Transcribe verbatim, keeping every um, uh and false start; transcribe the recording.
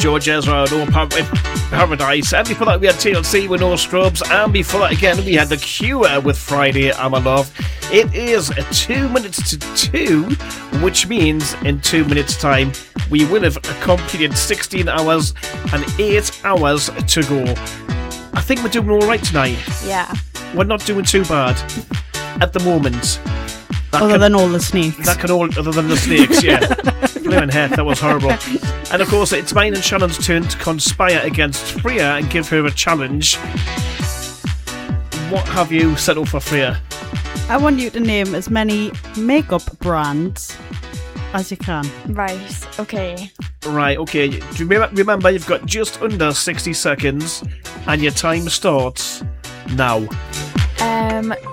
George Ezra, No Paradise, and before that we had T L C with No Scrubs, and before that again we had The Cure with Friday I'm in Love. It is two minutes to two, which means in two minutes time we will have completed sixteen hours and eight hours to go. I think we're doing all right tonight. Yeah. We're not doing too bad at the moment. That other can, than all the snakes. That can all, other than the snakes, yeah. Blimmin' heck, that was horrible. And of course, it's mine and Shannon's turn to conspire against Freya and give her a challenge. What have you set up for Freya? I want you to name as many makeup brands as you can. Right, okay. Right, okay. Do you remember, remember, you've got just under sixty seconds and your time starts now. Um,